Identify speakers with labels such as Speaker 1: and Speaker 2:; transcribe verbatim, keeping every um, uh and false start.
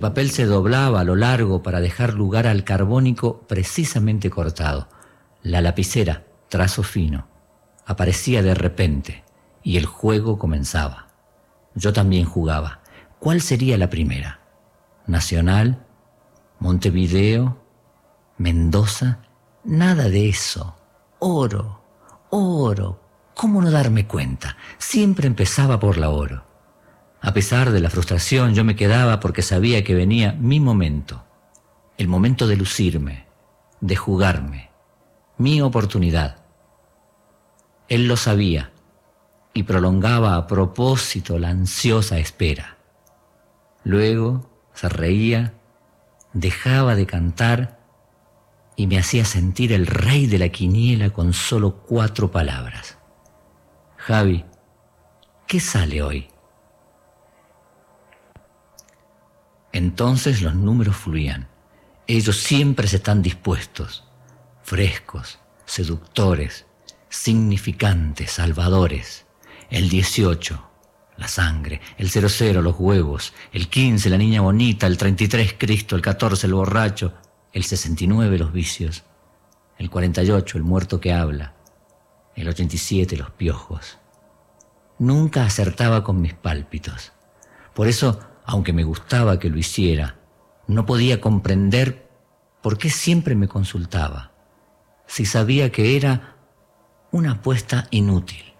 Speaker 1: papel se doblaba a lo largo para dejar lugar al carbónico precisamente cortado. La lapicera, trazo fino, aparecía de repente y el juego comenzaba. Yo también jugaba. ¿Cuál sería la primera? ¿Nacional? ¿Montevideo? ¿Mendoza? Nada de eso. Oro, oro. ¿Cómo no darme cuenta? Siempre empezaba por la oro. A pesar de la frustración, yo me quedaba porque sabía que venía mi momento. El momento de lucirme, de jugarme. Mi oportunidad. Él lo sabía y prolongaba a propósito la ansiosa espera. Luego se reía, dejaba de cantar y me hacía sentir el rey de la quiniela con solo cuatro palabras. Javi, ¿qué sale hoy? Entonces los números fluían. Ellos siempre están dispuestos, frescos, seductores, significantes, salvadores. El dieciocho, la sangre, el cero cero, los huevos, el quince, la niña bonita, el treinta y tres, Cristo, el catorce, el borracho, el sesenta y nueve, los vicios, el cuarenta y ocho, el muerto que habla, el ochenta y siete, los piojos. Nunca acertaba con mis pálpitos. Por eso, aunque me gustaba que lo hiciera, no podía comprender por qué siempre me consultaba, si sabía que era una apuesta inútil.